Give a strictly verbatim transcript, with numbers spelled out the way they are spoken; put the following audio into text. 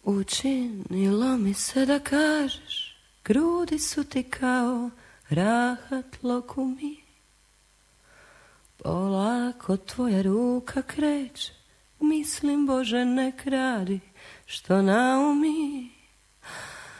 Učinilo mi se da kažeš, grudi su ti kao rahat lokumi. Polako tvoja ruka kreće, mislim Bože nek radi što naumi.